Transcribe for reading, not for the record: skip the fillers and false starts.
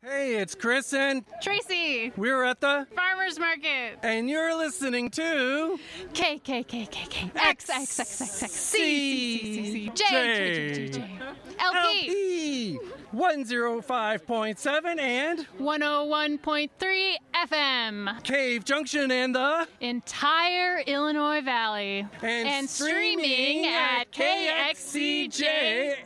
Hey, it's Chris and Tracy. We're at the Farmers Market. And you're listening to LP 105.7 and 101.3 FM. Cave Junction and the entire Illinois Valley. and streaming at KXCJ